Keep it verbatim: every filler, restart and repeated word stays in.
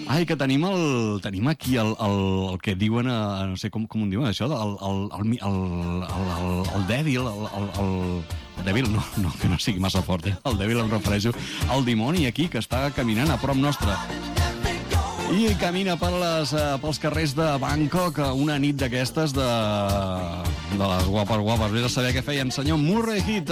Ai, que tenim el tenim aquí el, el, el que diuen, a, no sé com, com en diuen això, el, el, el, el, el, el, el dèbil, el, el, el, el dèbil, no, no, que no sigui massa fort, eh? El dèbil em refereixo al dimoni aquí, que està caminant a prop nostre. I camina per les, pels carrers de Bangkok una nit d'aquestes de, de les guapes guapes. Vés a saber què feia en senyor Murray Heat.